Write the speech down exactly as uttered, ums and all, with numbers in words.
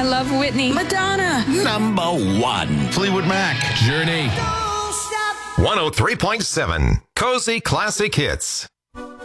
I love Whitney. Madonna. Number one. Fleetwood Mac. Journey. one oh three point seven Cozy Classic Hits.